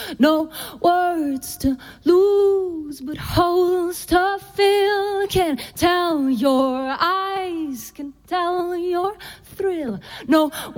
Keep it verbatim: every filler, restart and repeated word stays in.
No words to lose, but holes to fill. Can tell your eyes, can tell your thrill. No